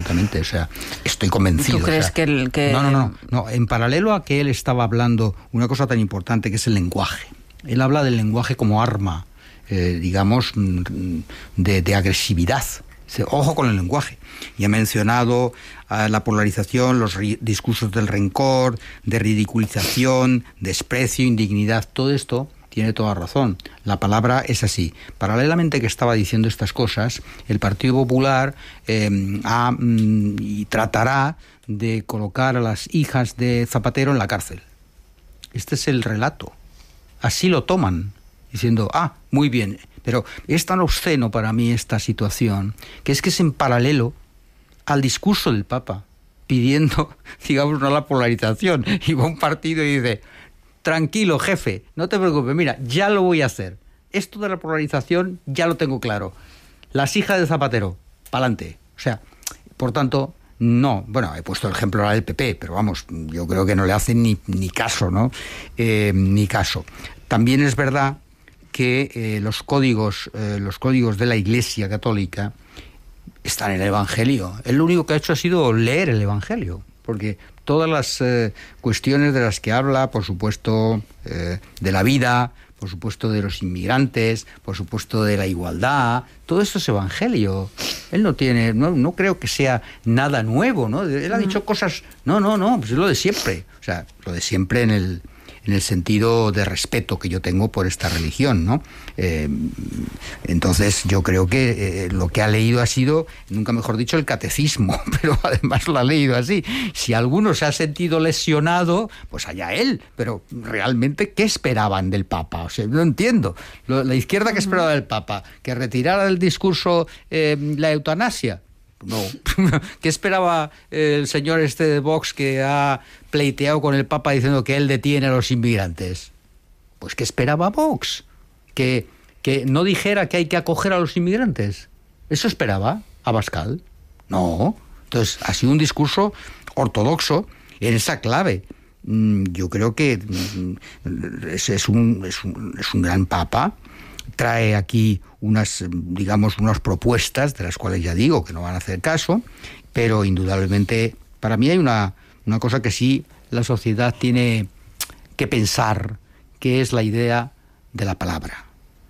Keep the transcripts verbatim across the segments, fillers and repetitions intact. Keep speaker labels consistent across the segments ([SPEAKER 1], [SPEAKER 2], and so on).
[SPEAKER 1] absolutamente. O sea, estoy convencido.
[SPEAKER 2] ¿Tú crees
[SPEAKER 1] o sea,
[SPEAKER 2] que, el, que...?
[SPEAKER 1] No, no, no, no. En paralelo a que él estaba hablando una cosa tan importante que es el lenguaje. Él habla del lenguaje como arma, eh, digamos, de, de agresividad. Dice, ojo con el lenguaje. Y ha mencionado uh, la polarización, los ri- discursos del rencor, de ridiculización, desprecio, indignidad. Todo esto tiene toda razón. La palabra es así. Paralelamente que estaba diciendo estas cosas, el Partido Popular eh, ha, mm, y tratará de colocar a las hijas de Zapatero en la cárcel. Este es el relato. Así lo toman, diciendo, ah, muy bien. Pero es tan obsceno para mí esta situación, que es que es en paralelo al discurso del Papa, pidiendo, digamos, no la polarización. Y va un partido y dice, tranquilo, jefe, no te preocupes, mira, ya lo voy a hacer. Esto de la polarización ya lo tengo claro. Las hijas de Zapatero, pa'lante. O sea, por tanto, no. Bueno, he puesto el ejemplo ahora del P P, pero vamos, yo creo que no le hacen ni, ni caso, ¿no? Eh, ni caso. También es verdad que eh, los códigos eh, los códigos de la Iglesia Católica están en el Evangelio. Él lo único que ha hecho ha sido leer el Evangelio, porque todas las eh, cuestiones de las que habla, por supuesto, eh, de la vida, por supuesto de los inmigrantes, por supuesto de la igualdad, todo esto es Evangelio. Él no tiene, no, no creo que sea nada nuevo, ¿no? Él ha dicho cosas, no, no, no, pues es lo de siempre. O sea, lo de siempre en el en el sentido de respeto que yo tengo por esta religión, ¿no? Eh, entonces yo creo que eh, lo que ha leído ha sido, nunca mejor dicho, el catecismo, pero además lo ha leído así. Si alguno se ha sentido lesionado, pues allá él, pero realmente, ¿qué esperaban del Papa? O sea, no entiendo. Lo, la izquierda, ¿qué esperaba del Papa? ¿Que retirara del discurso eh, la eutanasia? No. ¿Qué esperaba el señor este de Vox que ha pleiteado con el Papa diciendo que él detiene a los inmigrantes? Pues ¿qué esperaba Vox? ¿Que, que no dijera que hay que acoger a los inmigrantes? ¿Eso esperaba Abascal? No. Entonces, ha sido un discurso ortodoxo en esa clave. Yo creo que es, es, un, es, un, es un gran Papa. Trae aquí unas, digamos, unas propuestas, de las cuales ya digo que no van a hacer caso, pero indudablemente, para mí hay una, una cosa que sí la sociedad tiene que pensar, que es la idea de la palabra.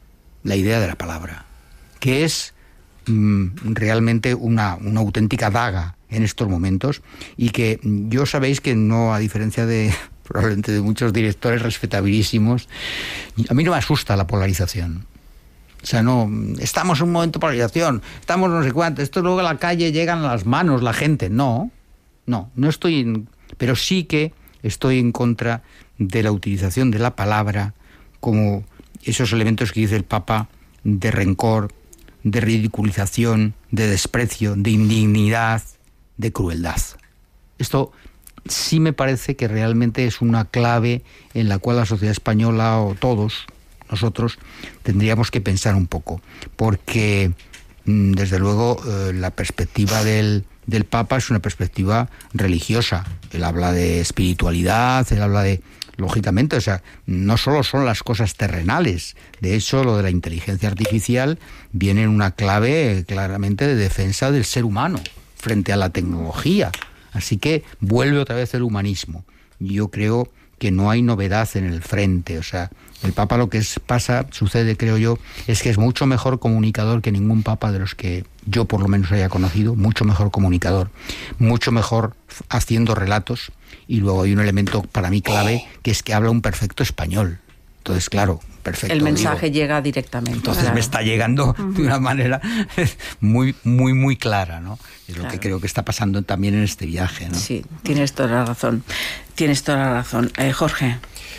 [SPEAKER 1] La idea de la palabra, que es mmm, realmente una, una auténtica daga en estos momentos, y que yo sabéis que no, a diferencia de probablemente de muchos directores respetabilísimos, a mí no me asusta la polarización. O sea, no, estamos en un momento de polarización, estamos no sé cuánto, esto luego a la calle llegan a las manos la gente. No, no, no estoy en, pero sí que estoy en contra de la utilización de la palabra como esos elementos que dice el Papa de rencor, de ridiculización, de desprecio, de indignidad, de crueldad. Esto sí me parece que realmente es una clave en la cual la sociedad española, o todos nosotros, tendríamos que pensar un poco, porque desde luego eh, la perspectiva del, del Papa es una perspectiva religiosa. Él habla de espiritualidad, él habla de, lógicamente, o sea, no solo son las cosas terrenales. De hecho, lo de la inteligencia artificial viene en una clave claramente de defensa del ser humano frente a la tecnología. Así que vuelve otra vez el humanismo. Yo creo que no hay novedad en el frente. O sea, el Papa lo que es, pasa, sucede, creo yo, es que es mucho mejor comunicador que ningún Papa de los que yo por lo menos haya conocido, mucho mejor comunicador, mucho mejor haciendo relatos, y luego hay un elemento para mí clave, que es que habla un perfecto español. Entonces, claro, perfecto.
[SPEAKER 2] El mensaje
[SPEAKER 1] digo,
[SPEAKER 2] llega directamente.
[SPEAKER 1] Entonces
[SPEAKER 2] claro.
[SPEAKER 1] me está llegando uh-huh. de una manera muy, muy, muy clara, ¿no? Es lo claro. que creo que está pasando también en este viaje, ¿no?
[SPEAKER 2] Sí, tienes toda la razón. Tienes toda la razón. Eh, Jorge.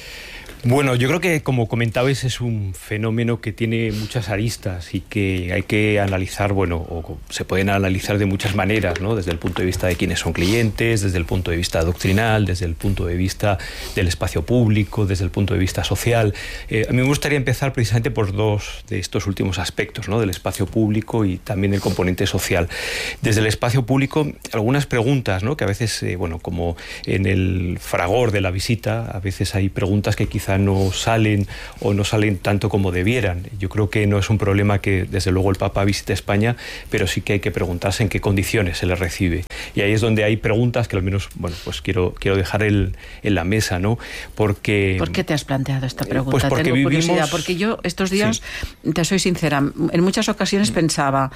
[SPEAKER 3] Bueno, yo creo que, como comentabais, es un fenómeno que tiene muchas aristas y que hay que analizar, bueno, o se pueden analizar de muchas maneras, ¿no? Desde el punto de vista de quienes son clientes, desde el punto de vista doctrinal, desde el punto de vista del espacio público, desde el punto de vista social. Eh, a mí me gustaría empezar precisamente por dos de estos últimos aspectos, ¿no? Del espacio público y también del componente social. Desde el espacio público, algunas preguntas, ¿no? Que a veces, eh, bueno, como en el fragor de la visita, a veces hay preguntas que quizá quizá no salen o no salen tanto como debieran. Yo creo que no es un problema que desde luego el Papa visite España, pero sí que hay que preguntarse en qué condiciones se le recibe. Y ahí es donde hay preguntas que al menos, bueno, pues quiero, quiero dejar el, en la mesa, ¿no? Porque...
[SPEAKER 2] ¿Por qué te has planteado esta pregunta?
[SPEAKER 3] Pues porque
[SPEAKER 2] Tengo
[SPEAKER 3] vivimos...
[SPEAKER 2] curiosidad, porque yo estos días, sí. te soy sincera, en muchas ocasiones pensaba...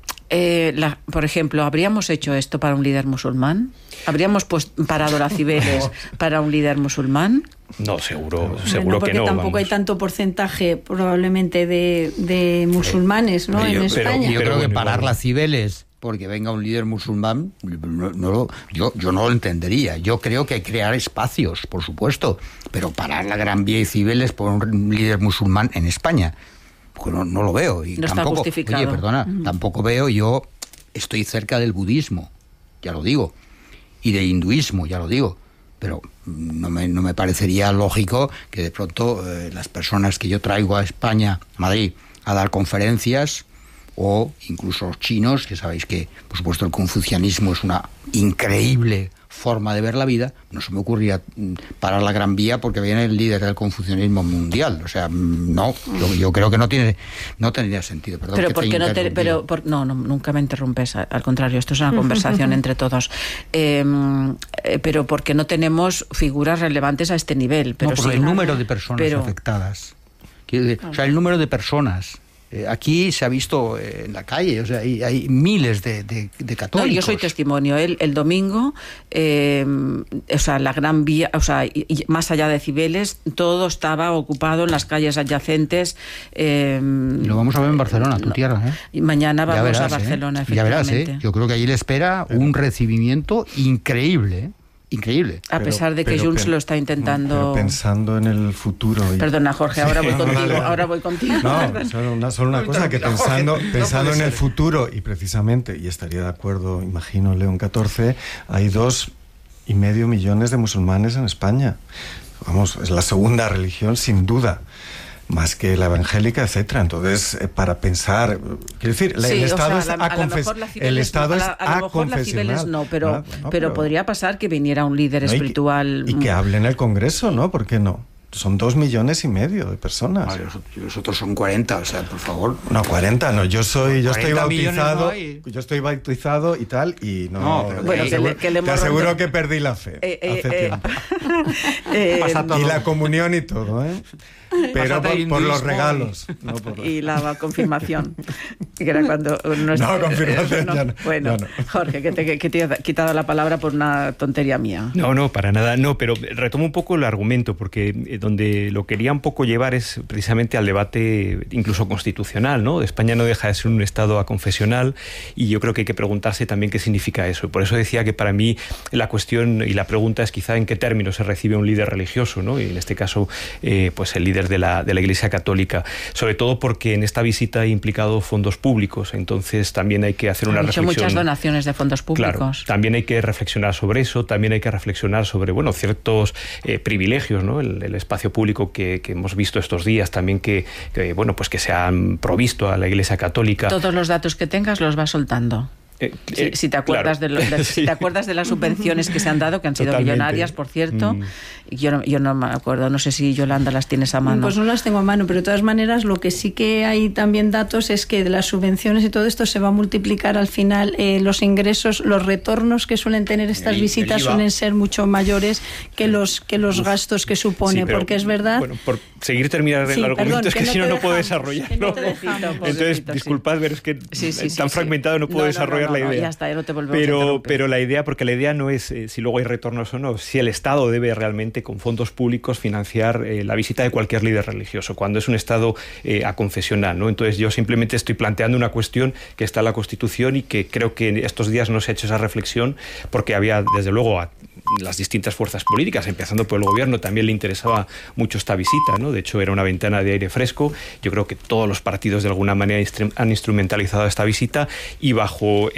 [SPEAKER 2] Eh, la, por ejemplo, ¿habríamos hecho esto para un líder musulmán? ¿Habríamos pues, parado las Cibeles para un líder musulmán?
[SPEAKER 3] No, seguro,
[SPEAKER 4] bueno,
[SPEAKER 3] seguro
[SPEAKER 4] porque
[SPEAKER 3] que no.
[SPEAKER 4] Tampoco
[SPEAKER 3] vamos.
[SPEAKER 4] hay tanto porcentaje probablemente de, de musulmanes, ¿no?
[SPEAKER 1] Yo,
[SPEAKER 4] en España.
[SPEAKER 1] Pero, yo
[SPEAKER 3] pero
[SPEAKER 1] creo
[SPEAKER 3] bueno,
[SPEAKER 1] que parar
[SPEAKER 3] bueno.
[SPEAKER 1] las Cibeles porque venga un líder musulmán, no, no lo, yo, yo no lo entendería. Yo creo que hay que crear espacios, por supuesto, pero parar la Gran Vía y Cibeles por un líder musulmán en España, pues no, no lo veo. Y
[SPEAKER 2] no
[SPEAKER 1] tampoco,
[SPEAKER 2] está justificado.
[SPEAKER 1] Oye, perdona, uh-huh. tampoco veo, yo estoy cerca del budismo, ya lo digo, y del hinduismo, ya lo digo, pero no me, no me parecería lógico que de pronto eh, las personas que yo traigo a España, a Madrid, a dar conferencias, o incluso los chinos, que sabéis que, por supuesto, el confucianismo es una increíble forma de ver la vida, no se me ocurría parar la Gran Vía porque viene el líder del confucianismo mundial. O sea, no, yo, yo creo que no tiene, no tendría sentido. Perdón,
[SPEAKER 2] pero
[SPEAKER 1] que
[SPEAKER 2] porque
[SPEAKER 1] te
[SPEAKER 2] no te, pero por, no, no, nunca me interrumpes, al contrario, esto es una conversación entre todos. Eh, eh, pero porque no tenemos figuras relevantes a este nivel. Pero
[SPEAKER 1] no, por
[SPEAKER 2] sí,
[SPEAKER 1] el número de personas
[SPEAKER 2] pero,
[SPEAKER 1] afectadas. Quiero decir, o sea, el número de personas. Eh, aquí se ha visto eh, en la calle, o sea, hay, hay miles de, de, de católicos.
[SPEAKER 2] No, yo soy testimonio. El, el domingo, eh, o sea, la Gran Vía, o sea, y, y más allá de Cibeles, todo estaba ocupado en las calles adyacentes. Eh,
[SPEAKER 1] Lo vamos a ver en Barcelona, tu
[SPEAKER 2] no,
[SPEAKER 1] tierra, ¿eh?
[SPEAKER 2] Y mañana vamos
[SPEAKER 1] verás,
[SPEAKER 2] a Barcelona,
[SPEAKER 1] ¿eh?
[SPEAKER 2] efectivamente.
[SPEAKER 1] Ya verás, ¿eh? Yo creo que allí le espera un recibimiento increíble, ¿eh? Increíble.
[SPEAKER 2] A
[SPEAKER 5] pero,
[SPEAKER 2] pesar de que
[SPEAKER 5] pero,
[SPEAKER 2] Junts
[SPEAKER 5] pero,
[SPEAKER 2] lo está intentando...
[SPEAKER 5] Pero pensando en el futuro... Y...
[SPEAKER 2] Perdona, Jorge, ahora voy contigo.
[SPEAKER 5] Vale.
[SPEAKER 2] Ahora voy contigo.
[SPEAKER 5] No, solo una, solo una cosa, que pensando, pensando en el futuro, y precisamente, y estaría de acuerdo, imagino, León catorce, hay dos y medio millones de musulmanes en España. Vamos, es la segunda religión, sin duda, más que la evangélica, etcétera. Entonces, eh, para pensar, quiero decir,
[SPEAKER 2] sí,
[SPEAKER 5] el Estado
[SPEAKER 2] o sea,
[SPEAKER 5] es
[SPEAKER 2] a,
[SPEAKER 5] a confes el Estado es
[SPEAKER 2] a lo mejor las Cibeles no, pero,
[SPEAKER 5] ah, bueno,
[SPEAKER 2] pero
[SPEAKER 5] pero
[SPEAKER 2] podría pasar que viniera un líder
[SPEAKER 5] no,
[SPEAKER 2] espiritual
[SPEAKER 5] y que, y que hable en el Congreso, ¿no? ¿Por qué no? Son dos millones y medio de personas.
[SPEAKER 1] Vale, los otros son cuarenta, o sea, por favor.
[SPEAKER 5] No, cuarenta, no. Yo soy, yo estoy bautizado,
[SPEAKER 1] no hay.
[SPEAKER 5] yo estoy bautizado y tal, y no.
[SPEAKER 1] No, pero
[SPEAKER 2] bueno,
[SPEAKER 5] te
[SPEAKER 2] que
[SPEAKER 5] aseguro,
[SPEAKER 2] le, que le
[SPEAKER 5] te aseguro que perdí la fe
[SPEAKER 2] eh, eh,
[SPEAKER 5] hace
[SPEAKER 2] eh,
[SPEAKER 5] tiempo.
[SPEAKER 2] eh,
[SPEAKER 5] Y la comunión y todo, ¿eh? Pero por, por los regalos. No por la...
[SPEAKER 2] Y la confirmación. Que era cuando no,
[SPEAKER 5] no confirmación,
[SPEAKER 2] no,
[SPEAKER 5] ya no.
[SPEAKER 2] Bueno,
[SPEAKER 5] ya no.
[SPEAKER 2] Jorge, que te, que te he quitado la palabra por una tontería mía.
[SPEAKER 3] No, no, para nada, no, pero retomo un poco el argumento, porque eh, donde lo quería un poco llevar es precisamente al debate incluso constitucional, ¿no? España no deja de ser un Estado aconfesional y yo creo que hay que preguntarse también qué significa eso. Por eso decía que para mí la cuestión y la pregunta es quizá en qué términos se recibe un líder religioso, ¿no? Y en este caso, eh, pues el líder de la, de la Iglesia Católica, sobre todo porque en esta visita ha implicado fondos públicos, entonces también hay que hacer una
[SPEAKER 2] Han hecho
[SPEAKER 3] reflexión.
[SPEAKER 2] muchas donaciones de fondos públicos.
[SPEAKER 3] Claro, también hay que reflexionar sobre eso, también hay que reflexionar sobre, bueno, ciertos eh, privilegios, ¿no? El, el espacio público que, que hemos visto estos días, también que, que, bueno, pues que se han provisto a la Iglesia Católica.
[SPEAKER 2] Todos los datos que tengas los vas soltando.
[SPEAKER 3] Eh,
[SPEAKER 2] Si,
[SPEAKER 3] eh,
[SPEAKER 2] si, te acuerdas
[SPEAKER 3] claro.
[SPEAKER 2] de lo, de,
[SPEAKER 3] Sí.
[SPEAKER 2] si te acuerdas de las subvenciones que se han dado, que han sido
[SPEAKER 3] Totalmente.
[SPEAKER 2] millonarias, por cierto,
[SPEAKER 3] Mm.
[SPEAKER 2] yo, no, yo no me acuerdo, no sé si Yolanda las tienes a mano.
[SPEAKER 4] Pues no las tengo a mano, pero de todas maneras lo que sí que hay también datos es que de las subvenciones y todo esto se va a multiplicar al final eh, los ingresos, los retornos que suelen tener estas
[SPEAKER 1] El-
[SPEAKER 4] visitas
[SPEAKER 1] el I V A.
[SPEAKER 4] suelen ser mucho mayores que los que los gastos que supone,
[SPEAKER 3] Sí, pero,
[SPEAKER 4] porque es verdad.
[SPEAKER 3] Bueno, por seguir terminar
[SPEAKER 4] Sí,
[SPEAKER 3] el argumento,
[SPEAKER 4] perdón,
[SPEAKER 3] es que,
[SPEAKER 4] que no
[SPEAKER 3] si no,
[SPEAKER 4] te
[SPEAKER 3] no puedo
[SPEAKER 4] dejamos,
[SPEAKER 3] desarrollarlo.
[SPEAKER 4] que no te dejamos.
[SPEAKER 3] Entonces,
[SPEAKER 2] Pobrecito, sí.
[SPEAKER 3] disculpad, pero es que
[SPEAKER 2] Sí, sí, sí,
[SPEAKER 3] tan
[SPEAKER 2] sí.
[SPEAKER 3] fragmentado no puedo
[SPEAKER 2] No, no,
[SPEAKER 3] desarrollar
[SPEAKER 2] no, no,
[SPEAKER 3] la
[SPEAKER 2] no,
[SPEAKER 3] idea.
[SPEAKER 2] ya está, ya no te volvemos a
[SPEAKER 3] pero,
[SPEAKER 2] interrumpir.
[SPEAKER 3] pero la idea, porque la idea no es eh, si luego hay retornos o no, si el Estado debe realmente con fondos públicos financiar eh, la visita de cualquier líder religioso, cuando es un Estado eh, aconfesional, ¿no? Entonces yo simplemente estoy planteando una cuestión que está en la Constitución y que creo que en estos días no se ha hecho esa reflexión porque había, desde luego, a las distintas fuerzas políticas, empezando por el gobierno, también le interesaba mucho esta visita, ¿no? De hecho, era una ventana de aire fresco. Yo creo que todos los partidos de alguna manera han instrumentalizado esta visita y bajo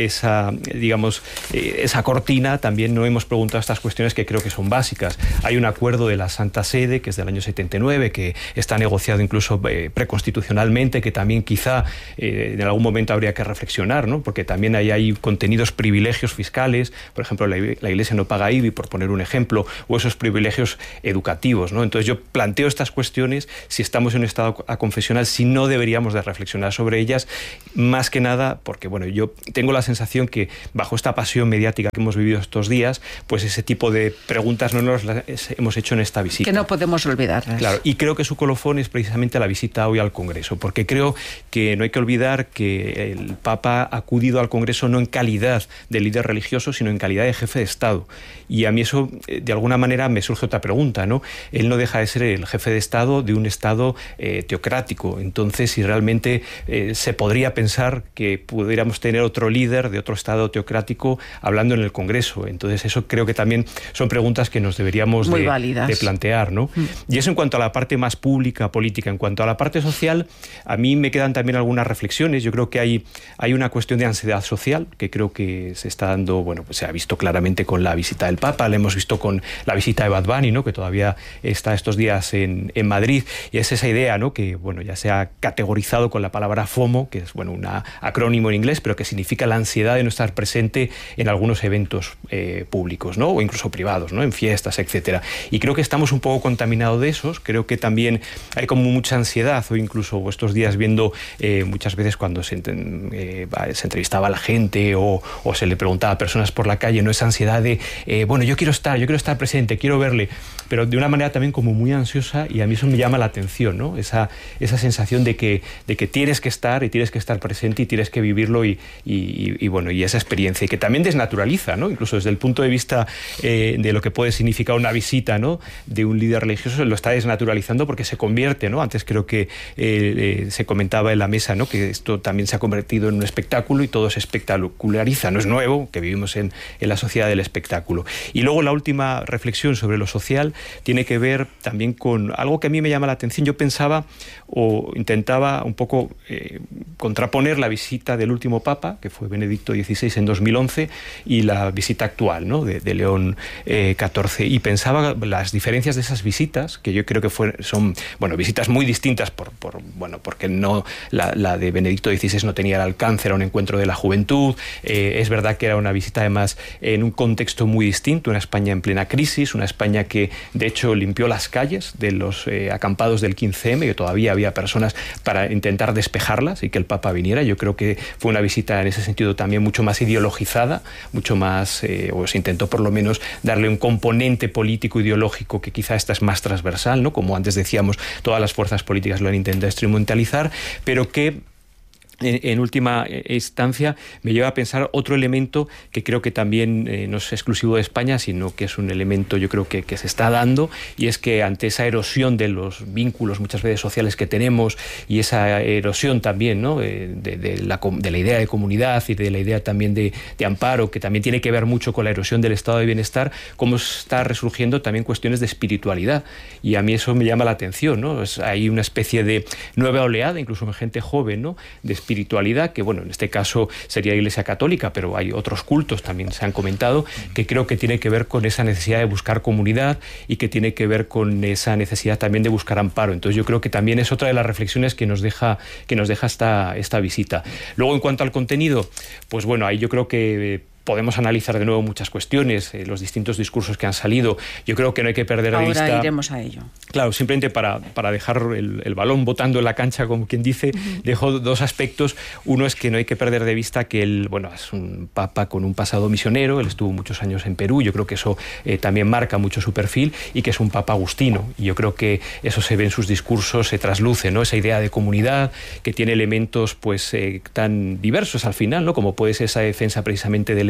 [SPEAKER 3] esa, digamos, eh, esa cortina, también no hemos preguntado estas cuestiones que creo que son básicas. Hay un acuerdo de la Santa Sede, que es del año setenta y nueve, que está negociado incluso eh, preconstitucionalmente, que también quizá eh, en algún momento habría que reflexionar, ¿no? Porque también ahí hay contenidos privilegios fiscales, por ejemplo, la, la Iglesia no paga I B I, por poner un ejemplo, o esos privilegios educativos, ¿no? Entonces yo planteo estas cuestiones, si estamos en un estado aconfesional, si no deberíamos de reflexionar sobre ellas, más que nada porque, bueno, yo tengo la sensación que bajo esta pasión mediática que hemos vivido estos días, pues ese tipo de preguntas no nos las hemos hecho en esta visita.
[SPEAKER 2] Que no podemos olvidarlas.
[SPEAKER 3] Claro, y creo que su colofón es precisamente la visita hoy al Congreso, porque creo que no hay que olvidar que el Papa ha acudido al Congreso no en calidad de líder religioso, sino en calidad de jefe de Estado. Y a mí eso, de alguna manera, me surge otra pregunta, ¿no? Él no deja de ser el jefe de Estado de un Estado eh, teocrático. Entonces, si realmente eh, se podría pensar que pudiéramos tener otro líder de otro Estado teocrático hablando en el Congreso. Entonces, eso creo que también son preguntas que nos deberíamos de, de plantear, ¿no? Mm. Y eso en cuanto a la parte más pública, política. En cuanto a la parte social, a mí me quedan también algunas reflexiones. Yo creo que hay, hay una cuestión de ansiedad social que creo que se está dando, bueno, pues se ha visto claramente con la visita del Papa, la hemos visto con la visita de Bad Bunny, ¿no? Que todavía está estos días en, en Madrid, y es esa idea, ¿no? Que, bueno, ya se ha categorizado con la palabra FOMO, que es, bueno, un acrónimo en inglés, pero que significa la ansiedad de no estar presente en algunos eventos eh, públicos, ¿no? O incluso privados, ¿no? En fiestas, etcétera. Y creo que estamos un poco contaminados de esos. Creo que también hay como mucha ansiedad, o incluso estos días viendo eh, muchas veces cuando se, eh, se entrevistaba a la gente o, o se le preguntaba a personas por la calle, ¿no? Esa ansiedad de, eh, bueno, yo quiero estar, yo quiero estar presente, quiero verle, pero de una manera también como muy ansiosa, y a mí eso me llama la atención, ¿no? Esa, esa sensación de que, de que tienes que estar y tienes que estar presente y tienes que vivirlo y, y, y bueno, y esa experiencia, y que también desnaturaliza, ¿no? Incluso desde el punto de vista eh, de lo que puede significar una visita, ¿no? De un líder religioso, lo está desnaturalizando porque se convierte, ¿no? Antes creo que eh, eh, se comentaba en la mesa, ¿no? Que esto también se ha convertido en un espectáculo y todo se espectaculariza. No es nuevo, que vivimos en, en la sociedad del espectáculo. Y luego la última reflexión sobre lo social tiene que ver también con algo que a mí me llama la atención. Yo pensaba o intentaba un poco eh, contraponer la visita del último Papa, que fue Benedicto dieciséis en dos mil once, y la visita actual, ¿no? de, de León eh, catorce, y pensaba las diferencias de esas visitas, que yo creo que fue, son bueno, visitas muy distintas, por, por, bueno, porque no, la, la de Benedicto dieciséis no tenía el alcance, era un encuentro de la juventud, eh, es verdad que era una visita además en un contexto muy distinto, una España en plena crisis, una España que de hecho limpió las calles de los eh, acampados del quince eme, que todavía había personas para intentar despejarlas y que el Papa viniera. Yo creo que fue una visita en ese sentido también mucho más ideologizada, mucho más, eh, o se intentó por lo menos darle un componente político ideológico que quizá esta es más transversal, ¿no? Como antes decíamos, todas las fuerzas políticas lo han intentado instrumentalizar, pero que En, en última instancia me lleva a pensar otro elemento que creo que también eh, no es exclusivo de España, sino que es un elemento yo creo que, que se está dando, y es que ante esa erosión de los vínculos muchas veces sociales que tenemos, y esa erosión también, ¿no? de, de, la, de la idea de comunidad y de la idea también de, de amparo, que también tiene que ver mucho con la erosión del estado de bienestar, cómo está resurgiendo también cuestiones de espiritualidad, y a mí eso me llama la atención, ¿no? Es, hay una especie de nueva oleada, incluso en gente joven, ¿no? De espiritualidad, que bueno, en este caso sería Iglesia Católica, pero hay otros cultos, también se han comentado, que creo que tiene que ver con esa necesidad de buscar comunidad y que tiene que ver con esa necesidad también de buscar amparo. Entonces yo creo que también es otra de las reflexiones que nos deja, que nos deja esta, esta visita. Luego, en cuanto al contenido, pues bueno, ahí yo creo que podemos analizar de nuevo muchas cuestiones, eh, los distintos discursos que han salido. Yo creo que no hay que perder de
[SPEAKER 2] Ahora
[SPEAKER 3] vista...
[SPEAKER 2] Ahora iremos a ello.
[SPEAKER 3] Claro, simplemente para, para dejar el, el balón botando en la cancha, como quien dice, uh-huh. dejo dos aspectos. Uno es que no hay que perder de vista que él, bueno, es un papa con un pasado misionero, él estuvo muchos años en Perú, yo creo que eso eh, también marca mucho su perfil, y que es un papa agustino, y yo creo que eso se ve en sus discursos, se trasluce, ¿no? Esa idea de comunidad, que tiene elementos pues eh, tan diversos al final, ¿no? Como puede ser esa defensa precisamente de la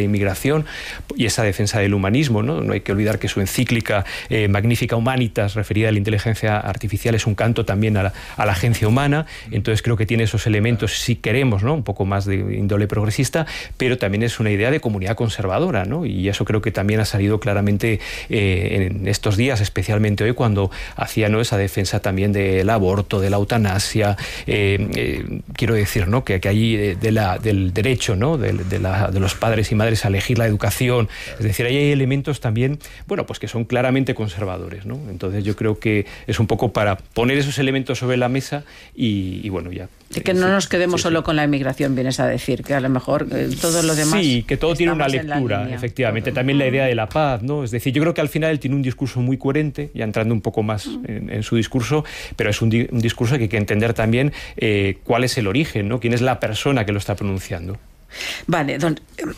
[SPEAKER 3] la inmigración y esa defensa del humanismo, ¿no? No hay que olvidar que su encíclica eh, Magnifica Humanitas, referida a la inteligencia artificial, es un canto también a la, a la agencia humana. Entonces creo que tiene esos elementos, si queremos, ¿no? Un poco más de índole progresista, pero también es una idea de comunidad conservadora, ¿no? Y eso creo que también ha salido claramente eh, en estos días, especialmente hoy, cuando hacía, ¿no?, esa defensa también del aborto, de la eutanasia, eh, eh, quiero decir, ¿no?, que, que hay de, de la, del derecho, ¿no?, de, de, la, de los padres y madres a elegir la educación. Es decir, ahí hay elementos también, bueno, pues que son claramente conservadores, ¿no? Entonces yo creo que es un poco para poner esos elementos sobre la mesa y, y bueno, ya.
[SPEAKER 2] Y que no nos quedemos sí, solo sí. con la inmigración, vienes a decir, que a lo mejor eh, todo lo demás...
[SPEAKER 3] Sí, que todo tiene una lectura, efectivamente. Todo. También la idea de la paz, ¿no? Es decir, yo creo que al final él tiene un discurso muy coherente, ya entrando un poco más en, en su discurso, pero es un, di un discurso que hay que entender también eh, cuál es el origen, ¿no? Quién es la persona que lo está pronunciando.
[SPEAKER 2] Vale, don...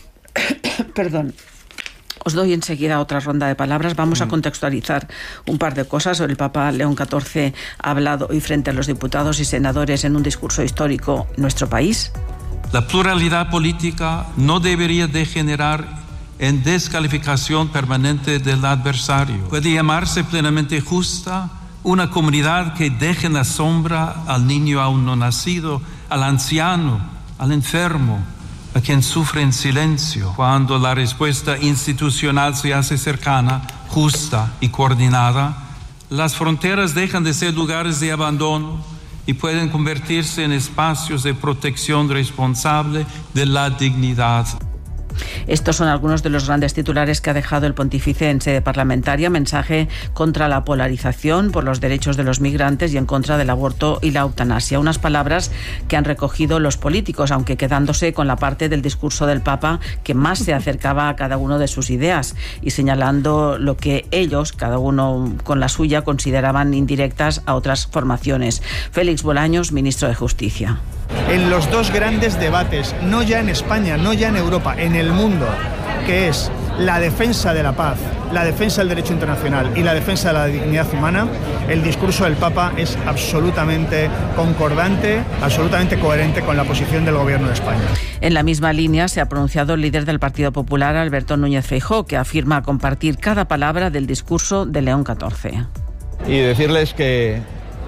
[SPEAKER 2] Perdón. Os doy enseguida otra ronda de palabras. Vamos a contextualizar un par de cosas. El Papa León catorce ha hablado hoy frente a los diputados y senadores en un discurso histórico en nuestro país.
[SPEAKER 6] La pluralidad política no debería degenerar en descalificación permanente del adversario. Puede llamarse plenamente justa una comunidad que deje en la sombra al niño aún no nacido, al anciano, al enfermo, a quien sufre en silencio. Cuando la respuesta institucional se hace cercana, justa y coordinada, las fronteras dejan de ser lugares de abandono y pueden convertirse en espacios de protección responsable de la dignidad.
[SPEAKER 2] Estos son algunos de los grandes titulares que ha dejado el pontífice en sede parlamentaria. Mensaje contra la polarización, por los derechos de los migrantes y en contra del aborto y la eutanasia. Unas palabras que han recogido los políticos, aunque quedándose con la parte del discurso del Papa que más se acercaba a cada uno de sus ideas y señalando lo que ellos, cada uno con la suya, consideraban indirectas a otras formaciones. Félix Bolaños, ministro de Justicia.
[SPEAKER 7] En los dos grandes debates, no ya en España, no ya en Europa, en el mundo, que es la defensa de la paz, la defensa del derecho internacional y la defensa de la dignidad humana, el discurso del Papa es absolutamente concordante, absolutamente coherente con la posición del Gobierno de España.
[SPEAKER 2] En la misma línea se ha pronunciado el líder del Partido Popular, Alberto Núñez Feijóo, que afirma compartir cada palabra del discurso de León catorce.
[SPEAKER 8] Y decirles que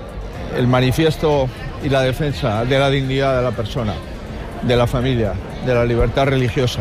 [SPEAKER 8] el manifiesto y la defensa de la dignidad de la persona, de la familia, de la libertad religiosa,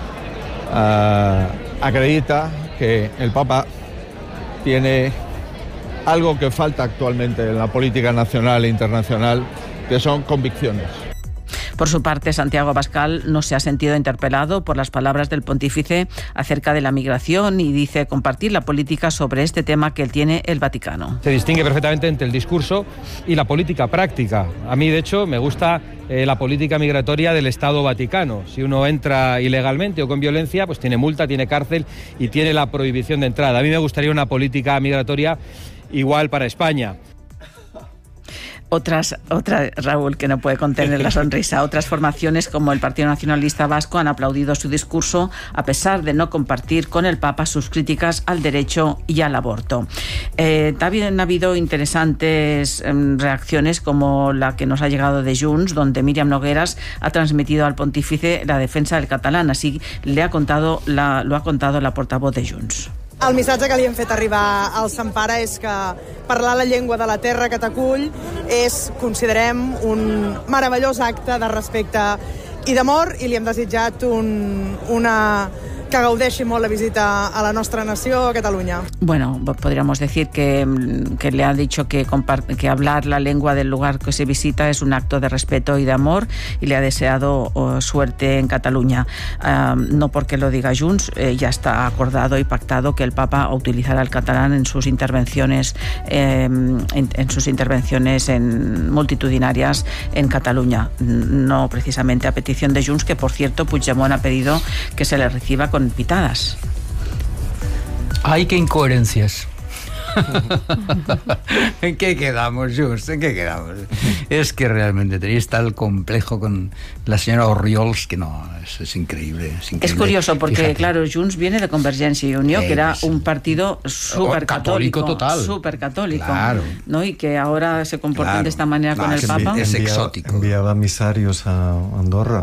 [SPEAKER 8] uh, acredita que el Papa tiene algo que falta actualmente en la política nacional e internacional, que son convicciones.
[SPEAKER 2] Por su parte, Santiago Abascal no se ha sentido interpelado por las palabras del pontífice acerca de la migración y dice compartir la política sobre este tema que él tiene el Vaticano.
[SPEAKER 9] Se distingue perfectamente entre el discurso y la política práctica. A mí, de hecho, me gusta eh, la política migratoria del Estado Vaticano. Si uno entra ilegalmente o con violencia, pues tiene multa, tiene cárcel y tiene la prohibición de entrada. A mí me gustaría una política migratoria igual para España.
[SPEAKER 2] Otras, otra, Raúl, que no puede contener la sonrisa. Otras formaciones como el Partido Nacionalista Vasco han aplaudido su discurso a pesar de no compartir con el Papa sus críticas al derecho y al aborto. Eh, también ha habido interesantes eh, reacciones como la que nos ha llegado de Junts, donde Míriam Nogueras ha transmitido al pontífice la defensa del catalán. Así le ha contado la, lo ha contado la portavoz de Junts.
[SPEAKER 10] El missatge que li hem fet arribar al Sant Pare és que parlar la llengua de la terra que t'acull és, considerem, un meravellós acte de respecte i d'amor, i li hem desitjat un, una... que gaudeixi molt la visita a la nostra nació, a Cataluña.
[SPEAKER 2] Bueno, podríamos decir que, que le ha dicho que, que hablar la lengua del lugar que se visita es un acto de respeto y de amor y le ha deseado oh, suerte en Cataluña. Uh, no porque lo diga Junts, eh, ya está acordado y pactado que el Papa utilizará el catalán en sus intervenciones, eh, en, en sus intervenciones en multitudinarias en Cataluña. No precisamente a petición de Junts, que por cierto Puigdemont ha pedido que se le reciba con pitadas.
[SPEAKER 1] ¡Ay, qué incoherencias! ¿En qué quedamos, Just? ¿En qué quedamos? Es que realmente tenéis tal complejo con la señora Orriols que no, es, es, increíble, es increíble.
[SPEAKER 2] Es curioso porque, fíjate, claro, Junts viene de Convergencia y Unió, eh, que era un partido súper católico,
[SPEAKER 1] total,
[SPEAKER 2] súper católico,
[SPEAKER 1] claro,
[SPEAKER 2] ¿no? Y que ahora se comportan claro, de esta manera claro, con el Papa.
[SPEAKER 5] Es
[SPEAKER 1] exótico.
[SPEAKER 5] Enviaba emisarios a Andorra.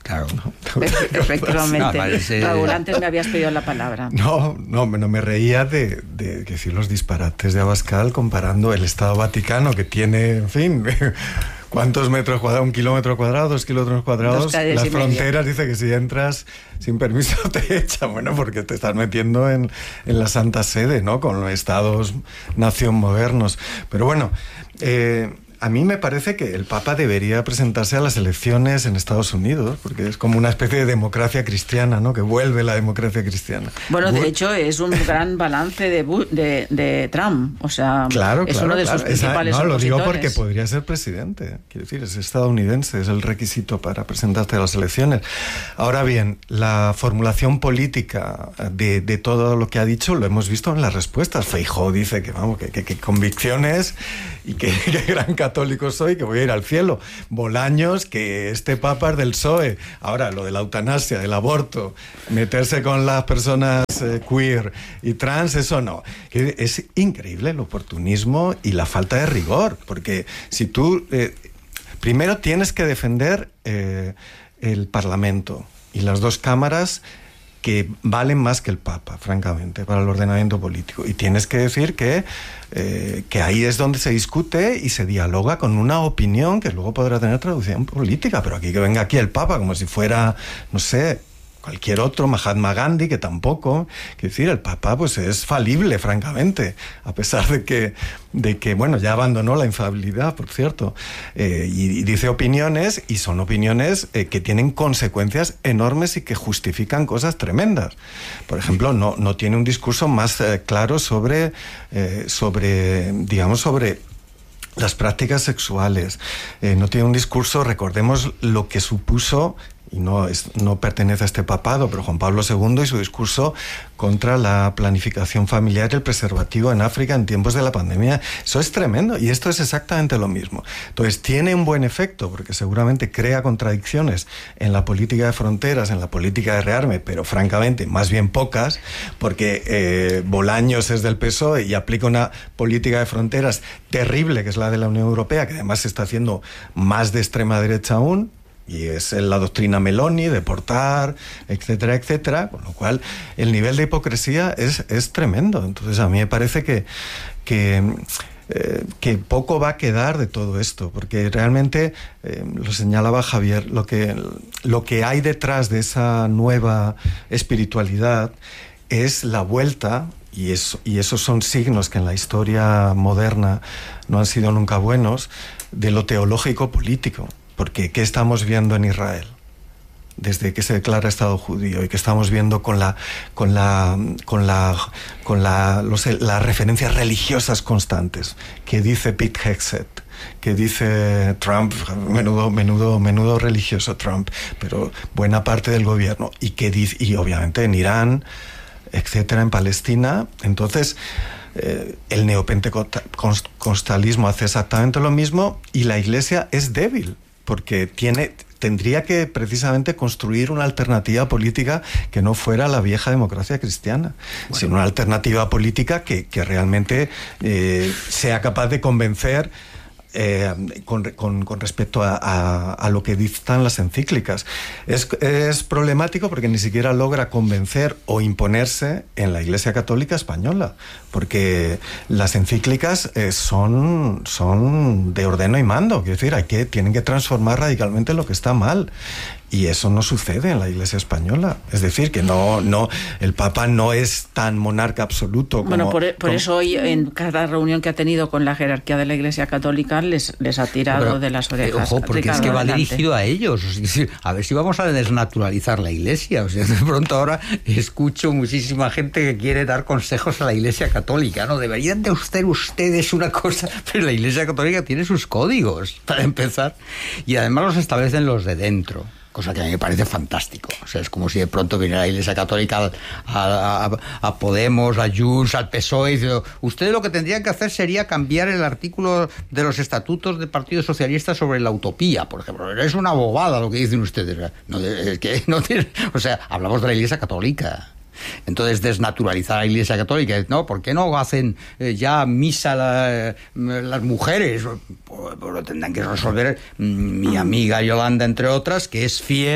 [SPEAKER 1] Claro.
[SPEAKER 5] No,
[SPEAKER 2] Efectivamente.
[SPEAKER 1] No, parece...
[SPEAKER 2] Raúl, antes me habías pedido la palabra.
[SPEAKER 5] No, no, no me reía de, de decir los disparates de Abascal comparando el Estado Vaticano, que tiene, en fin, ¿cuántos metros cuadrados? ¿Un kilómetro cuadrado? ¿Dos kilómetros cuadrados? Las fronteras, dice que si entras sin permiso te echan. Bueno, porque te estás metiendo en, en la Santa Sede, ¿no? Con los estados-nación modernos. Pero bueno... Eh, a mí me parece que el Papa debería presentarse a las elecciones en Estados Unidos, porque es como una especie de democracia cristiana, ¿no? Que vuelve la democracia cristiana.
[SPEAKER 2] Bueno, de hecho, es un gran balance de, de, de Trump. O sea,
[SPEAKER 5] claro,
[SPEAKER 2] es
[SPEAKER 5] claro,
[SPEAKER 2] uno de
[SPEAKER 5] claro.
[SPEAKER 2] sus principales
[SPEAKER 5] Esa, no,
[SPEAKER 2] opositores.
[SPEAKER 5] lo digo porque podría ser presidente. Quiero decir, es estadounidense, es el requisito para presentarse a las elecciones. Ahora bien, la formulación política de, de todo lo que ha dicho lo hemos visto en las respuestas. Feijóo dice que, vamos, que, que, que convicciones y que, que gran católico soy, que voy a ir al cielo. Bolaños, que este papa es del P S O E. Ahora, lo de la eutanasia, del aborto, meterse con las personas eh, queer y trans, eso no. Es increíble el oportunismo y la falta de rigor, porque si tú... Eh, primero tienes que defender eh, el Parlamento y las dos cámaras que valen más que el Papa, francamente, para el ordenamiento político. Y tienes que decir que, eh, que ahí es donde se discute y se dialoga con una opinión que luego podrá tener traducción política. Pero aquí que venga aquí el Papa como si fuera, no sé, cualquier otro, Mahatma Gandhi, que tampoco. Quiero decir, el Papa pues es falible, francamente, a pesar de que, de que bueno, ya abandonó la infalibilidad, por cierto, eh, y, y dice opiniones, y son opiniones eh, que tienen consecuencias enormes y que justifican cosas tremendas. Por ejemplo, no, no tiene un discurso más eh, claro sobre, eh, sobre, digamos, sobre las prácticas sexuales. Eh, no tiene un discurso, recordemos lo que supuso, y no, es, no pertenece a este papado, pero Juan Pablo segundo y su discurso contra la planificación familiar y el preservativo en África en tiempos de la pandemia. Eso es tremendo, y esto es exactamente lo mismo. Entonces tiene un buen efecto, porque seguramente crea contradicciones en la política de fronteras, en la política de rearme, pero francamente más bien pocas, porque eh, Bolaños es del P S O E y aplica una política de fronteras terrible, que es la de la Unión Europea, que además se está haciendo más de extrema derecha aún, y es la doctrina Meloni, deportar, etcétera, etcétera, con lo cual el nivel de hipocresía es, es tremendo. Entonces a mí me parece que, que, eh, que poco va a quedar de todo esto, porque realmente, eh, lo señalaba Javier, lo que, lo que hay detrás de esa nueva espiritualidad es la vuelta, y, eso, y esos son signos que en la historia moderna no han sido nunca buenos, de lo teológico político. Porque ¿qué estamos viendo en Israel desde que se declara Estado judío y que estamos viendo con la con la con la con la los, las referencias religiosas constantes que dice Pete Hegseth, que dice Trump, menudo menudo menudo religioso Trump, pero buena parte del gobierno, y que dice, y obviamente en Irán, etcétera, en Palestina? Entonces Eh, el neopentecostalismo hace exactamente lo mismo, y la Iglesia es débil porque tiene, tendría que precisamente construir una alternativa política que no fuera la vieja democracia cristiana, bueno, sino una alternativa política que, que realmente eh, sea capaz de convencer Eh, con, con, con respecto a, a, a lo que dictan las encíclicas. Es, es problemático porque ni siquiera logra convencer o imponerse en la Iglesia Católica Española, porque las encíclicas eh, son, son de ordeno y mando, quiero decir, hay que, tienen que transformar radicalmente lo que está mal. Y eso no sucede en la Iglesia española. Es decir, que no, no, el Papa no es tan monarca absoluto como...
[SPEAKER 2] Bueno, por, por
[SPEAKER 5] como...
[SPEAKER 2] eso hoy en cada reunión que ha tenido con la jerarquía de la Iglesia Católica les, les ha tirado Pero, de las orejas.
[SPEAKER 1] Eh, ojo, porque
[SPEAKER 2] Ricardo,
[SPEAKER 1] es que va
[SPEAKER 2] adelante.
[SPEAKER 1] dirigido a ellos. Es decir, a ver si vamos a desnaturalizar la Iglesia. O sea, de pronto ahora escucho muchísima gente que quiere dar consejos a la Iglesia Católica. No, deberían de hacer ustedes una cosa... Pero la Iglesia Católica tiene sus códigos, para empezar. Y además los establecen los de dentro. Cosa que a mí me parece fantástico. O sea, es como si de pronto viniera la Iglesia Católica a, a, a Podemos, a Junts, al P S O E, y dice, ustedes lo que tendrían que hacer sería cambiar el artículo de los estatutos del Partido Socialista sobre la utopía, por ejemplo. Es una bobada lo que dicen ustedes. No, es que no tiene, o sea, hablamos de la Iglesia Católica. Entonces, desnaturalizar a la Iglesia Católica, ¿no? ¿Por qué no hacen eh, ya misa la, las mujeres? Pues, pues lo tendrán que resolver mi amiga Yolanda, entre otras, que es fiel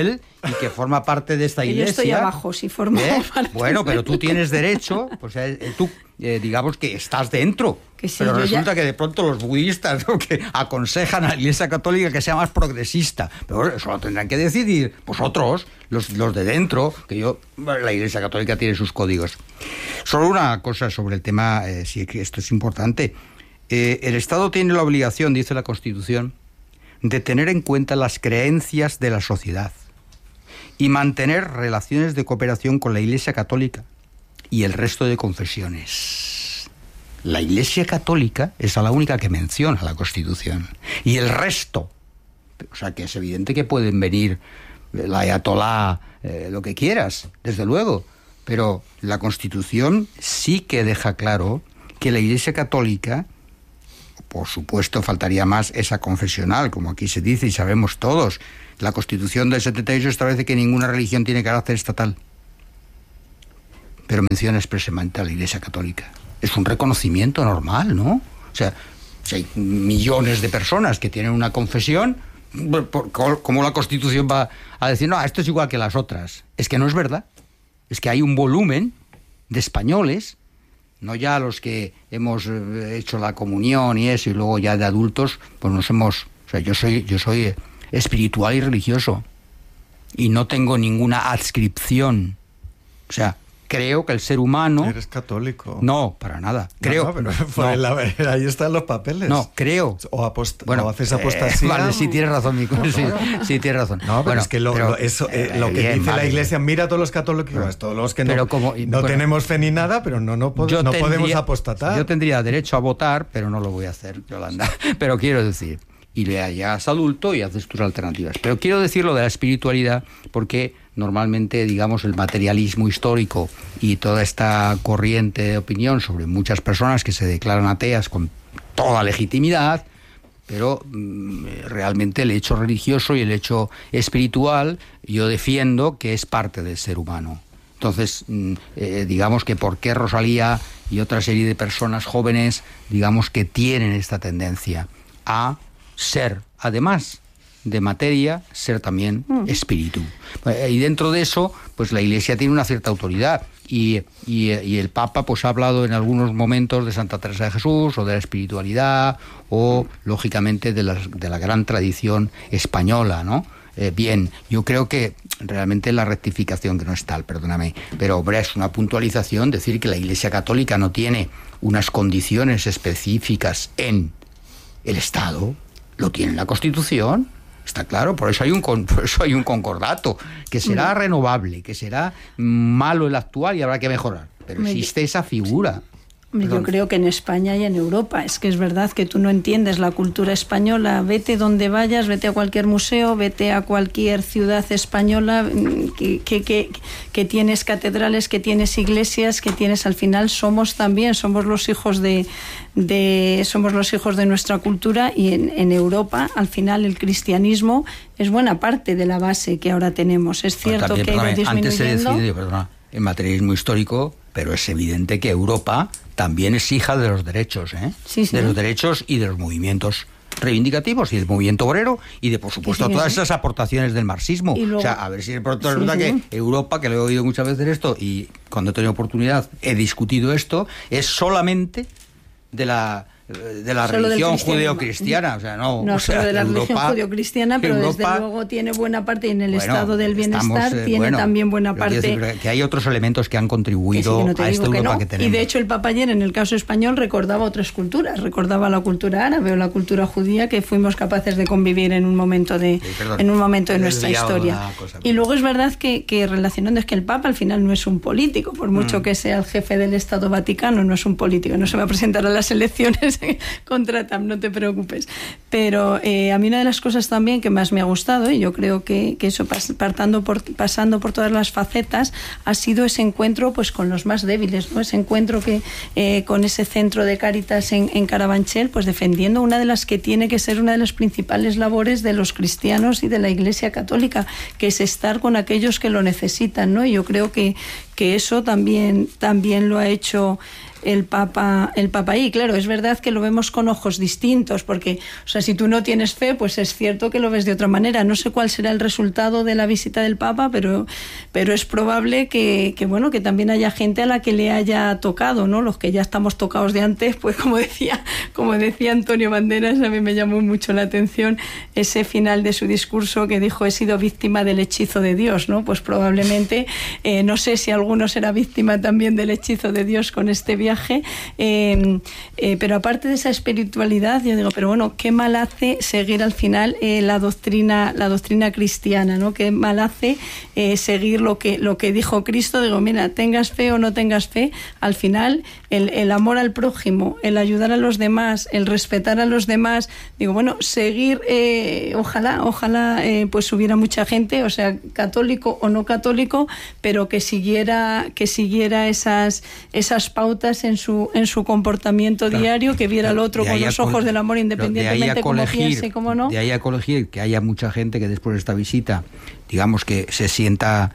[SPEAKER 1] y que forma parte de esta iglesia...
[SPEAKER 4] Yo estoy abajo, si formo
[SPEAKER 1] ¿eh?
[SPEAKER 4] parte.
[SPEAKER 1] Bueno, pero tú tienes derecho, pues eh, tú, eh, digamos que estás dentro.
[SPEAKER 4] Que sí,
[SPEAKER 1] pero resulta
[SPEAKER 4] ya...
[SPEAKER 1] que de pronto los budistas, ¿no?, que aconsejan a la Iglesia Católica que sea más progresista. Pero eso lo tendrán que decidir vosotros, los, los de dentro, que yo... La Iglesia Católica tiene sus códigos. Solo una cosa sobre el tema, eh, sí que esto es importante. Eh, el Estado tiene la obligación, dice la Constitución, de tener en cuenta las creencias de la sociedad y mantener relaciones de cooperación con la Iglesia Católica y el resto de confesiones. La Iglesia Católica es la única que menciona la Constitución. Y el resto, o sea que es evidente que pueden venir la ayatolá, eh, lo que quieras, desde luego, pero la Constitución sí que deja claro que la Iglesia Católica, por supuesto faltaría más esa confesional, como aquí se dice y sabemos todos, la Constitución del setenta y ocho establece que ninguna religión tiene carácter estatal, pero menciona expresamente a la Iglesia Católica. Es un reconocimiento normal, ¿no? O sea, si hay millones de personas que tienen una confesión, ¿cómo la Constitución va a decir, no, esto es igual que las otras? Es que no es verdad. Es que hay un volumen de españoles, no ya los que hemos hecho la comunión y eso, y luego ya de adultos, pues nos hemos... O sea, yo soy, yo soy espiritual y religioso, y no tengo ninguna adscripción. O sea, creo que el ser humano...
[SPEAKER 5] ¿Eres católico?
[SPEAKER 1] No, para nada. Creo...
[SPEAKER 5] No, no, pero no. La, ahí están los papeles.
[SPEAKER 1] No, creo...
[SPEAKER 5] O, apost
[SPEAKER 1] bueno,
[SPEAKER 5] o haces apostasía.
[SPEAKER 1] Eh, vale, sí tienes razón, Mico. Sí, sí, tienes razón.
[SPEAKER 5] No, pero
[SPEAKER 1] bueno,
[SPEAKER 5] es que lo,
[SPEAKER 1] pero,
[SPEAKER 5] lo, eso, eh,
[SPEAKER 1] eh,
[SPEAKER 5] lo que
[SPEAKER 1] bien,
[SPEAKER 5] dice
[SPEAKER 1] vale.
[SPEAKER 5] la Iglesia, mira a todos los católicos, pero, todos los que no,
[SPEAKER 1] pero como,
[SPEAKER 5] no
[SPEAKER 1] bueno,
[SPEAKER 5] tenemos fe ni nada, pero no, no, pod no tendría, podemos apostatar.
[SPEAKER 1] Yo tendría derecho a votar, pero no lo voy a hacer, Yolanda. Pero quiero decir... y le hayas adulto y haces tus alternativas. Pero quiero decir lo de la espiritualidad porque normalmente, digamos, el materialismo histórico y toda esta corriente de opinión sobre muchas personas que se declaran ateas con toda legitimidad, pero mmm, realmente el hecho religioso y el hecho espiritual yo defiendo que es parte del ser humano. Entonces, eh, digamos que por qué Rosalía y otra serie de personas jóvenes, digamos que tienen esta tendencia a ser, además de materia, ser también mm. espíritu. Y dentro de eso, pues la Iglesia tiene una cierta autoridad. Y, y, y el Papa pues ha hablado en algunos momentos de Santa Teresa de Jesús, o de la espiritualidad, o lógicamente de la, de la gran tradición española, ¿no? Eh, bien, yo creo que realmente la rectificación, que no es tal, perdóname, pero hombre, es una puntualización decir que la Iglesia Católica no tiene unas condiciones específicas en el Estado. Lo tiene la Constitución, está claro, por eso hay un por eso hay un concordato, que será mm. renovable, que será malo el actual y habrá que mejorar, pero Me existe esa figura.
[SPEAKER 4] Yo creo que en España y en Europa, es que es verdad que tú no entiendes la cultura española, vete donde vayas, vete a cualquier museo, vete a cualquier ciudad española, que, que, que, que tienes catedrales, que tienes iglesias, que tienes, al final somos también, somos los hijos de, de somos los hijos de nuestra cultura, y en, en Europa, al final, el cristianismo es buena parte de la base que ahora tenemos. Es cierto también, que ha ido disminuyendo. Antes se decide,
[SPEAKER 1] perdona, el materialismo histórico, pero es evidente que Europa también es hija de los derechos, ¿eh?
[SPEAKER 4] Sí, sí.
[SPEAKER 1] De los derechos y de los movimientos reivindicativos y del movimiento obrero y de, por supuesto, sí, sí, todas sí. esas aportaciones del marxismo. Luego, o sea, a ver si de pronto sí, resulta sí. que Europa, que lo he oído muchas veces esto, y cuando he tenido oportunidad he discutido esto, es solamente de la... de la solo religión judeocristiana, o sea, no,
[SPEAKER 4] no
[SPEAKER 1] o sea,
[SPEAKER 4] solo de la
[SPEAKER 1] Europa,
[SPEAKER 4] religión judeocristiana, pero
[SPEAKER 1] Europa,
[SPEAKER 4] desde luego tiene buena parte, y en el
[SPEAKER 1] bueno,
[SPEAKER 4] estado del bienestar
[SPEAKER 1] estamos, eh,
[SPEAKER 4] tiene
[SPEAKER 1] bueno,
[SPEAKER 4] también buena parte.
[SPEAKER 1] Decir, que hay otros elementos que han contribuido
[SPEAKER 4] que sí, que no
[SPEAKER 1] a esta
[SPEAKER 4] que
[SPEAKER 1] Europa
[SPEAKER 4] no.
[SPEAKER 1] que tenemos.
[SPEAKER 4] Y de hecho el Papa ayer, en el caso español, recordaba otras culturas, recordaba la cultura árabe o la cultura judía, que fuimos capaces de convivir en un momento de, sí, perdón, en un momento de nuestra historia. Cosa, y luego es verdad que, que relacionando, es que el Papa al final no es un político, por mucho mm. que sea el jefe del Estado Vaticano, no es un político, no se va a presentar a las elecciones contra no te preocupes. Pero eh, a mí una de las cosas también que más me ha gustado, y yo creo que, que eso pas, partando por, pasando por todas las facetas, ha sido ese encuentro pues con los más débiles, ¿no? Ese encuentro que eh, con ese centro de Cáritas en, en Carabanchel, pues defendiendo una de las que tiene que ser una de las principales labores de los cristianos y de la Iglesia Católica, que es estar con aquellos que lo necesitan, ¿no? Y yo creo que, que eso también, también lo ha hecho el Papa, el Papa ahí. Claro, es verdad que lo vemos con ojos distintos, porque, o sea, si tú no tienes fe, pues es cierto que lo ves de otra manera. No sé cuál será el resultado de la visita del Papa, pero, pero es probable que, que, bueno, que también haya gente a la que le haya tocado, ¿no? Los que ya estamos tocados de antes, pues como decía, como decía Antonio Banderas, a mí me llamó mucho la atención ese final de su discurso que dijo: he sido víctima del hechizo de Dios, ¿no? Pues probablemente, eh, no sé si alguno será víctima también del hechizo de Dios con este viaje. Eh, eh, pero aparte de esa espiritualidad, yo digo, pero bueno, qué mal hace seguir al final eh, la doctrina, la doctrina cristiana, ¿no? Qué mal hace eh, seguir lo que, lo que dijo Cristo. Digo, mira, tengas fe o no tengas fe, al final el, el amor al prójimo, el ayudar a los demás, el respetar a los demás, digo, bueno, seguir, eh, ojalá, ojalá eh, pues hubiera mucha gente, o sea, católico o no católico, pero que siguiera, que siguiera esas, esas pautas en su en su comportamiento claro, diario, que viera al otro con los ojos del amor, independientemente de cómo piense, cómo no.
[SPEAKER 1] De ahí a colegir que haya mucha gente que después de esta visita, digamos, que se sienta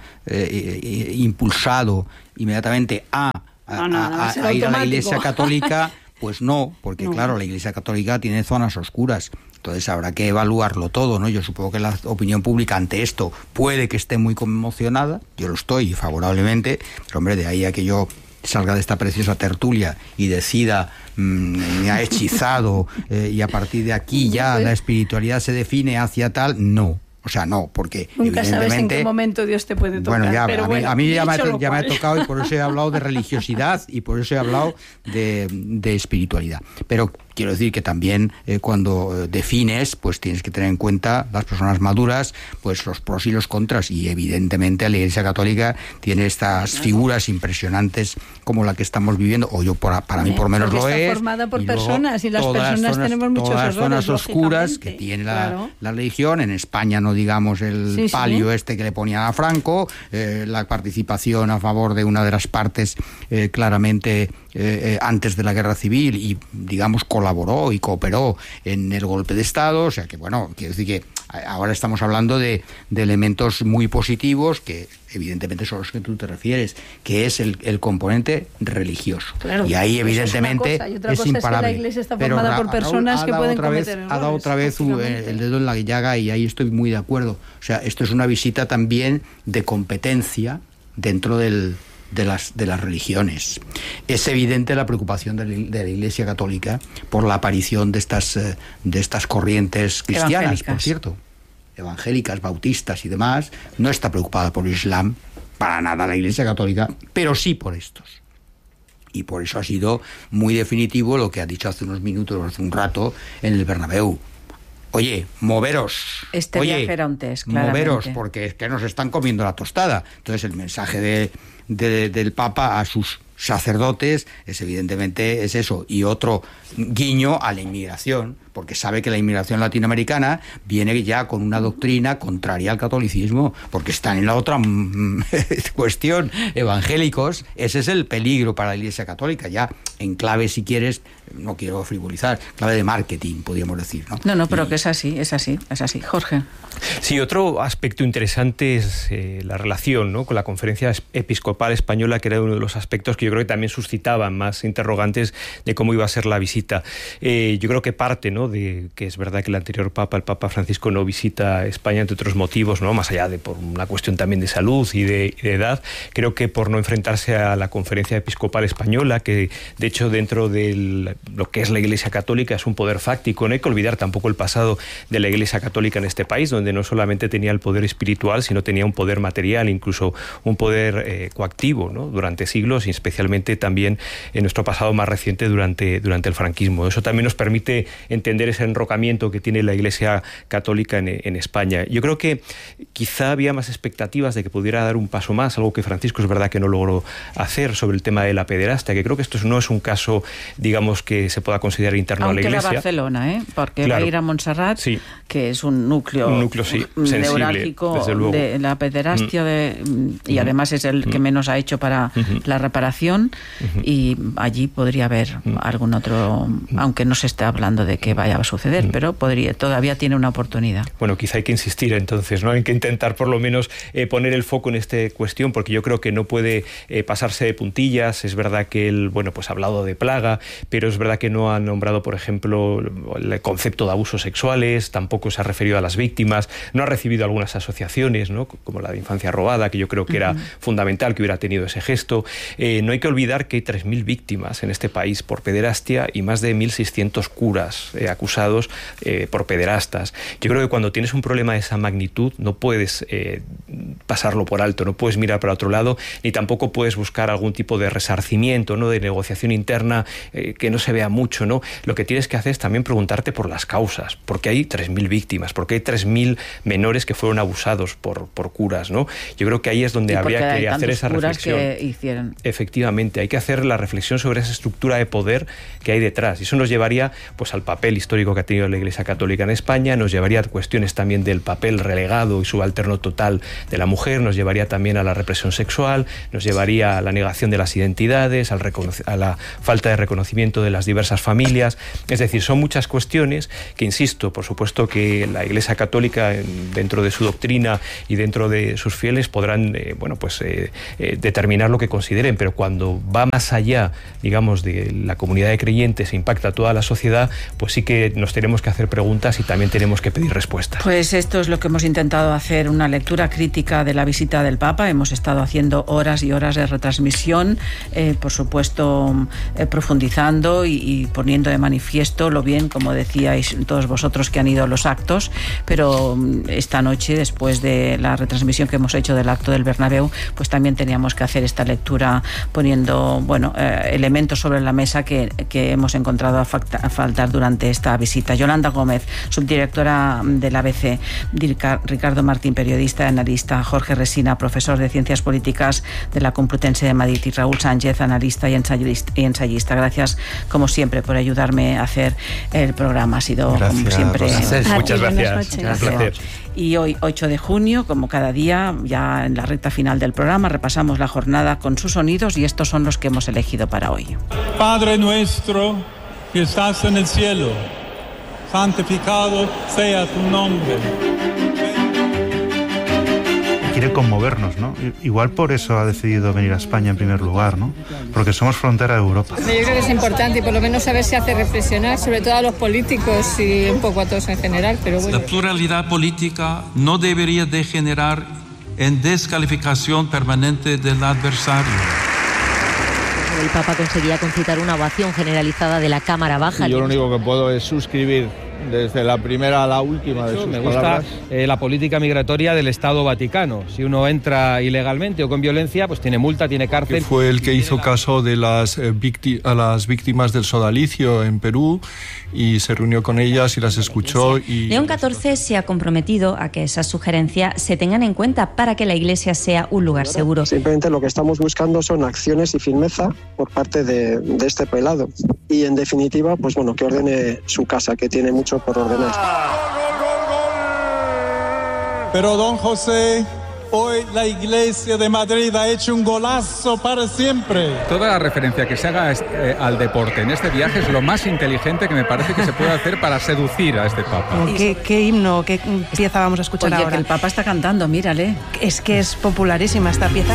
[SPEAKER 1] eh, impulsado inmediatamente a, a, no, no, no, a, a ir a la Iglesia Católica, pues no, porque no. Claro, la Iglesia Católica tiene zonas oscuras. Entonces habrá que evaluarlo todo, ¿no? Yo supongo que la opinión pública ante esto puede que esté muy conmocionada, yo lo estoy favorablemente, pero hombre, de ahí a que yo salga de esta preciosa tertulia y decida mmm, me ha hechizado eh, y a partir de aquí ya la espiritualidad se define hacia tal, no. O sea, no, porque
[SPEAKER 4] nunca sabes en qué momento Dios te puede tocar.
[SPEAKER 1] Bueno, ya,
[SPEAKER 4] pero
[SPEAKER 1] a mí,
[SPEAKER 4] bueno,
[SPEAKER 1] a mí ya, me ha, ya me ha tocado y por eso he hablado de religiosidad y por eso he hablado de, de espiritualidad. Pero quiero decir que también eh, cuando defines, pues tienes que tener en cuenta las personas maduras, pues los pros y los contras. Y evidentemente la Iglesia Católica tiene estas figuras impresionantes como la que estamos viviendo, o yo por, para mí por lo menos lo
[SPEAKER 4] está
[SPEAKER 1] es.
[SPEAKER 4] Está formada por y personas y las personas
[SPEAKER 1] zonas,
[SPEAKER 4] tenemos muchos
[SPEAKER 1] todas
[SPEAKER 4] errores,
[SPEAKER 1] las zonas oscuras que tiene la, claro. la religión. En España no digamos el sí, palio sí. este que le ponía a Franco, eh, la participación a favor de una de las partes eh, claramente eh, eh, antes de la guerra civil y digamos colaboró y cooperó en el golpe de Estado, o sea que bueno, quiero decir que ahora estamos hablando de, de elementos muy positivos que evidentemente son los que tú te refieres, que es el, el componente religioso. Claro, y ahí evidentemente es, y es imparable.
[SPEAKER 4] Es que la Iglesia está formada Pero por personas ha, ha que pueden
[SPEAKER 1] cometer
[SPEAKER 4] vez,
[SPEAKER 1] errores. Ha dado otra vez el dedo en la llaga y ahí estoy muy de acuerdo. O sea, esto es una visita también de competencia dentro del de las de las religiones. Es evidente la preocupación de la, de la Iglesia Católica por la aparición de estas de estas corrientes cristianas, por cierto, evangélicas, bautistas y demás. No está preocupada por el Islam para nada la Iglesia Católica, pero sí por estos. Y por eso ha sido muy definitivo lo que ha dicho hace unos minutos, hace un rato, en el Bernabéu. Oye, moveros.
[SPEAKER 2] Este
[SPEAKER 1] Oye,
[SPEAKER 2] viaje era un test, claramente.
[SPEAKER 1] Moveros, porque es que nos están comiendo la tostada. Entonces el mensaje de, de, del Papa a sus sacerdotes es evidentemente es eso. Y otro guiño a la inmigración, porque sabe que la inmigración latinoamericana viene ya con una doctrina contraria al catolicismo, porque están en la otra mm, cuestión, evangélicos. Ese es el peligro para la Iglesia Católica, ya en clave, si quieres, no quiero frivolizar, clave de marketing, podríamos decir, ¿no?
[SPEAKER 2] No, no, pero
[SPEAKER 1] y...
[SPEAKER 2] que es así, es así, es así. Jorge.
[SPEAKER 3] Sí, otro aspecto interesante es eh, la relación, ¿no?, con la Conferencia Episcopal Española, que era uno de los aspectos que yo creo que también suscitaban más interrogantes de cómo iba a ser la visita. Eh, yo creo que parte, ¿no?, de que es verdad que el anterior Papa, el Papa Francisco, no visita España entre otros motivos, ¿no?, más allá de por una cuestión también de salud y de, y de edad. Creo que por no enfrentarse a la Conferencia Episcopal Española, que de hecho dentro de lo que es la Iglesia Católica es un poder fáctico. No hay que olvidar tampoco el pasado de la Iglesia Católica en este país, donde no solamente tenía el poder espiritual, sino tenía un poder material, incluso un poder eh, coactivo, ¿no?, durante siglos, y especialmente también en nuestro pasado más reciente durante, durante el franquismo. Eso también nos permite entender ese enrocamiento que tiene la Iglesia Católica en, en España. Yo creo que quizá había más expectativas de que pudiera dar un paso más, algo que Francisco es verdad que no logró hacer, sobre el tema de la pederastia, que creo que esto no es un caso, digamos, que se pueda considerar interno
[SPEAKER 2] Aunque
[SPEAKER 3] a la Iglesia.
[SPEAKER 2] Aunque Barcelona, ¿eh? Porque
[SPEAKER 3] claro.
[SPEAKER 2] va a ir a Montserrat, sí. que es un núcleo,
[SPEAKER 3] un núcleo sí,
[SPEAKER 2] neurálgico de la pederastia, mm. de, y mm. además es el que menos ha hecho para mm-hmm. la reparación avión uh-huh. y allí podría haber uh-huh. algún otro, aunque no se esté hablando de que vaya a suceder, uh-huh. pero podría, todavía tiene una oportunidad.
[SPEAKER 3] Bueno, quizá hay que insistir entonces, ¿no? Hay que intentar por lo menos eh, poner el foco en esta cuestión, porque yo creo que no puede eh, pasarse de puntillas. Es verdad que él, bueno, pues ha hablado de plaga, pero es verdad que no ha nombrado, por ejemplo, el concepto de abusos sexuales, tampoco se ha referido a las víctimas, no ha recibido algunas asociaciones, ¿no? Como la de Infancia Robada, que yo creo que era uh-huh. fundamental que hubiera tenido ese gesto. Eh, no hay que olvidar que hay tres mil víctimas en este país por pederastia y más de mil seiscientos curas eh, acusados eh, por pederastas. Yo creo que cuando tienes un problema de esa magnitud no puedes eh, pasarlo por alto, no puedes mirar para otro lado, ni tampoco puedes buscar algún tipo de resarcimiento, ¿no? De negociación interna eh, que no se vea mucho, ¿no? Lo que tienes que hacer es también preguntarte por las causas, porque hay tres mil víctimas, porque hay tres mil menores que fueron abusados por, por curas, ¿no? Yo creo que ahí es donde habría que hacer esa reflexión.
[SPEAKER 2] Que hicieron.
[SPEAKER 3] Efectivamente, hay que hacer la reflexión sobre esa estructura de poder que hay detrás, y eso nos llevaría pues al papel histórico que ha tenido la Iglesia Católica en España, nos llevaría a cuestiones también del papel relegado y subalterno total de la mujer, nos llevaría también a la represión sexual, nos llevaría a la negación de las identidades, al a la falta de reconocimiento de las diversas familias. Es decir, son muchas cuestiones que, insisto, por supuesto que la Iglesia Católica, dentro de su doctrina y dentro de sus fieles, podrán eh, bueno, pues, eh, eh, determinar lo que consideren, pero cuando va más allá, digamos, de la comunidad de creyentes e impacta a toda la sociedad, pues sí que nos tenemos que hacer preguntas y también tenemos que pedir respuestas.
[SPEAKER 2] Pues esto es lo que hemos intentado hacer, una lectura crítica de la visita del Papa. Hemos estado haciendo horas y horas de retransmisión, eh, por supuesto eh, profundizando y, y poniendo de manifiesto lo bien, como decíais todos vosotros que han ido a los actos, pero esta noche, después de la retransmisión que hemos hecho del acto del Bernabéu, pues también teníamos que hacer esta lectura poniendo, bueno, eh, elementos sobre la mesa que, que hemos encontrado a, falta, a faltar durante esta visita. Yolanda Gómez, subdirectora del A B C, Ricardo Martín, periodista y analista, Jorge Resina, profesor de Ciencias Políticas de la Complutense de Madrid, y Raúl Sánchez, analista y ensayista. Y ensayista. Gracias, como siempre, por ayudarme a hacer el programa. Ha sido, gracias, como siempre,
[SPEAKER 3] gracias. Muchas gracias. Un placer.
[SPEAKER 2] Y hoy, ocho de junio, como cada día, ya en la recta final del programa, repasamos la jornada con sus sonidos, y estos son los que hemos elegido para hoy.
[SPEAKER 11] Padre nuestro que estás en el cielo, santificado sea tu nombre.
[SPEAKER 12] Quiere conmovernos, ¿no? Igual por eso ha decidido venir a España en primer lugar, ¿no? Porque somos frontera de Europa.
[SPEAKER 13] Yo creo que es importante, y por lo menos a ver si hace reflexionar, sobre todo a los políticos y un poco a todos en general, pero bueno.
[SPEAKER 6] La pluralidad política no debería degenerar en descalificación permanente del adversario.
[SPEAKER 14] El Papa conseguía concitar una ovación generalizada de la Cámara Baja.
[SPEAKER 8] Y yo lo único que puedo es suscribir desde la primera a la última de sus
[SPEAKER 9] Me gusta
[SPEAKER 8] palabras.
[SPEAKER 9] Eh, la política migratoria del Estado Vaticano. Si uno entra ilegalmente o con violencia, pues tiene multa, tiene cárcel.
[SPEAKER 15] Que fue el que hizo caso de las eh, vícti- a las víctimas del sodalicio en Perú, y se reunió con ellas y las escuchó. Y...
[SPEAKER 14] León catorce se ha comprometido a que esas sugerencias se tengan en cuenta para que la Iglesia sea un lugar seguro.
[SPEAKER 16] Simplemente lo que estamos buscando son acciones y firmeza por parte de, de este prelado. Y en definitiva, pues bueno, que ordene su casa, que tiene mucho por ordenar.
[SPEAKER 11] Pero don José, hoy la Iglesia de Madrid ha hecho un golazo para siempre.
[SPEAKER 17] Toda la referencia que se haga eh, al deporte en este viaje es lo más inteligente que me parece que se puede hacer para seducir a este Papa.
[SPEAKER 4] ¿Qué, qué himno, qué pieza vamos a escuchar
[SPEAKER 2] Oye,
[SPEAKER 4] ahora?
[SPEAKER 2] Que el Papa está cantando, mírale.
[SPEAKER 4] Es que es popularísima esta pieza.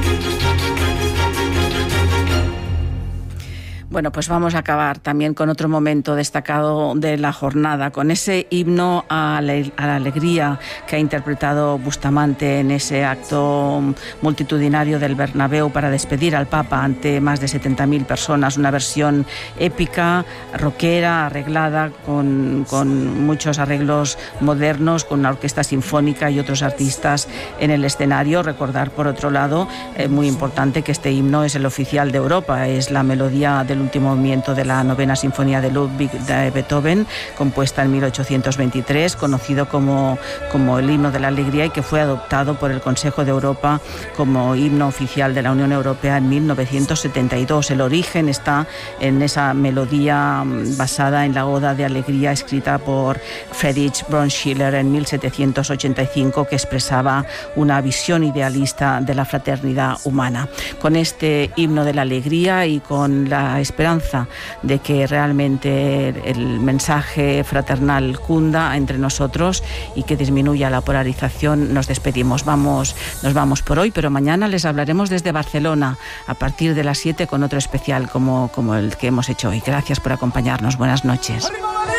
[SPEAKER 2] Bueno, pues vamos a acabar también con otro momento destacado de la jornada, con ese himno a la, a la alegría que ha interpretado Bustamante en ese acto multitudinario del Bernabéu para despedir al Papa ante más de setenta mil personas. Una versión épica, rockera, arreglada, con, con muchos arreglos modernos, con una orquesta sinfónica y otros artistas en el escenario. Recordar, por otro lado, eh, muy importante, que este himno es el oficial de Europa, es la melodía del último movimiento de la novena sinfonía de Ludwig de Beethoven, compuesta en mil ochocientos veintitrés, conocido como, como el himno de la alegría y que fue adoptado por el Consejo de Europa como himno oficial de la Unión Europea en mil novecientos setenta y dos. El origen está en esa melodía basada en la Oda de Alegría escrita por Friedrich Schiller en mil setecientos ochenta y cinco, que expresaba una visión idealista de la fraternidad humana. Con este himno de la alegría y con la esperanza de que realmente el mensaje fraternal cunda entre nosotros y que disminuya la polarización, nos despedimos. Vamos, nos vamos por hoy, pero mañana les hablaremos desde Barcelona a partir de las siete con otro especial como, como el que hemos hecho hoy. Gracias por acompañarnos. Buenas noches.